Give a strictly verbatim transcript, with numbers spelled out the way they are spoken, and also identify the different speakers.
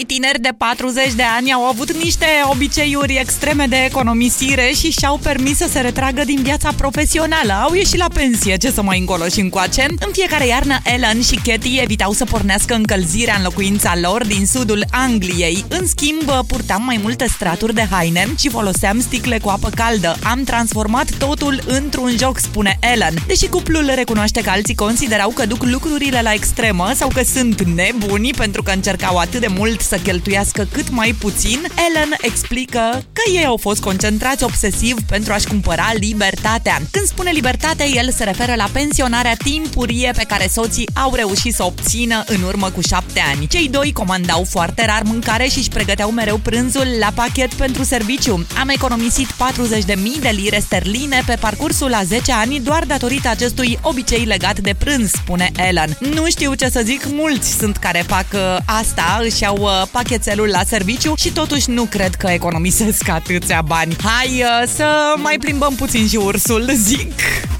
Speaker 1: Doi tineri de patruzeci de ani au avut niște obiceiuri extreme de economisire și și-au permis să se retragă din viața profesională. Au ieșit la pensie, ce să mai încolo și încoace. În fiecare iarnă, Ellen și Katie evitau să pornească încălzirea în locuința lor din sudul Angliei. În schimb, purtam mai multe straturi de haine și foloseam sticle cu apă caldă. Am transformat totul într-un joc, spune Ellen. Deși cuplul recunoaște că alții considerau că duc lucrurile la extremă sau că sunt nebuni pentru că încercau atât de mult să cheltuiască cât mai puțin, Ellen explică că ei au fost concentrați obsesiv pentru a-și cumpăra libertatea. Când spune libertate, el se referă la pensionarea timpurie pe care soții au reușit să o obțină în urmă cu șapte ani. Cei doi comandau foarte rar mâncare și își pregăteau mereu prânzul la pachet pentru serviciu. Am economisit patruzeci de mii de lire sterline pe parcursul a zece ani doar datorită acestui obicei legat de prânz, spune Ellen. Nu știu ce să zic, mulți sunt care fac uh, asta, își iau uh, pachetelul la serviciu și totuși nu cred că economisesc atâția bani. Hai uh, să mai plimbăm puțin și ursul, zic!